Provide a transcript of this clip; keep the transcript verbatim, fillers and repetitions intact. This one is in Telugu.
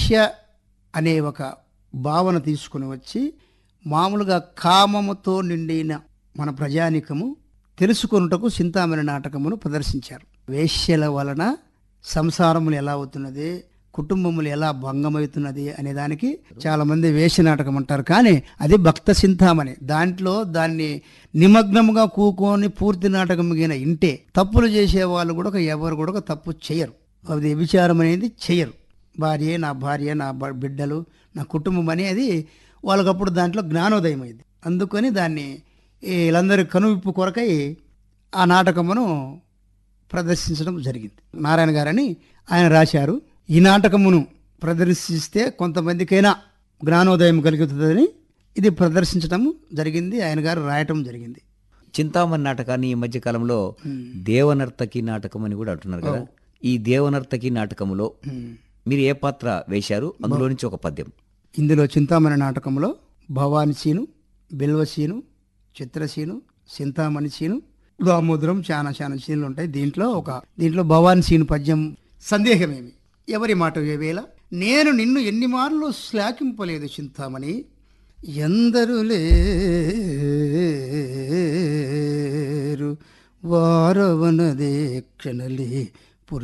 వేశ్య అనే ఒక భావన తీసుకుని వచ్చి మామూలుగా కామముతో నిండిన మన ప్రజానికము తెలుసుకొనుటకు చింతామణి నాటకమును ప్రదర్శించారు. వేశ్యల వలన సంసారములు ఎలా అవుతున్నది, కుటుంబములు ఎలా భంగమవుతున్నది అనే దానికి చాలా మంది వేశ్య నాటకం అంటారు. కానీ అది భక్త చింతామణి. దాంట్లో దాన్ని నిమగ్నముగా కూకొని పూర్తి నాటకం గిన ఇంటే తప్పులు చేసే వాళ్ళు కూడా ఎవరు కూడా తప్పు చేయరు. అది విచారం అనేది చేయరు. భార్య నా భార్య, నా బిడ్డలు, నా కుటుంబం అనేది వాళ్ళకప్పుడు దాంట్లో జ్ఞానోదయం అయింది. అందుకని దాన్ని వీళ్ళందరి కనువిప్పు కొరకై ఆ నాటకమును ప్రదర్శించడం జరిగింది. నారాయణ గారని ఆయన రాశారు. ఈ నాటకమును ప్రదర్శిస్తే కొంతమందికైనా జ్ఞానోదయం కలుగుతుందని ఇది ప్రదర్శించడం జరిగింది. ఆయన గారు రాయటం జరిగింది. చింతామణి నాటకాన్ని ఈ మధ్య కాలంలో దేవనర్తకి నాటకం అని కూడా అంటున్నారు కదా. ఈ దేవనర్తకి నాటకములో మీరు ఏ పాత్ర వేశారు? అందులో నుంచి ఒక పద్యం. ఇందులో చింతామణి నాటకంలో భవాని సీను, బిల్వసీను, చిత్రసీను, చింతామణి సీను, దామోదరం చాలా చాలా సీన్లు ఉంటాయి. దీంట్లో ఒక దీంట్లో భవాని సీను పద్యం సందేహమేమి ఎవరి మాట వేవేళ నేను నిన్ను ఎన్ని మార్లు శ్లాఘింపలేదు చింతామణి, ఎందరు లేరు వారవనదే క్షణలే